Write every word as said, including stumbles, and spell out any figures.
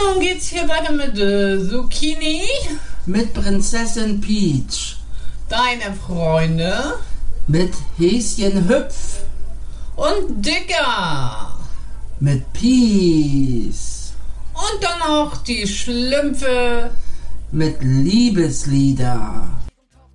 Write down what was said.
nun geht's hier weiter mit äh, Zucchini. Mit Prinzessin Peach. Deine Freunde. Mit Häschen Hüpf. Und Dicker. Mit Peace. Und dann auch die Schlümpfe. Mit Liebeslieder.